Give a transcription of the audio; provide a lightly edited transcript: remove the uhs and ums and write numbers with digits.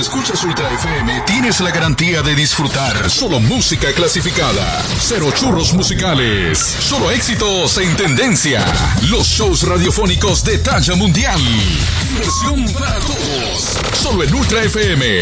escuchas Ultra FM, tienes la garantía de disfrutar solo música clasificada, cero churros musicales, solo éxitos en tendencia, los shows radiofónicos de talla mundial, diversión para todos, solo en Ultra FM.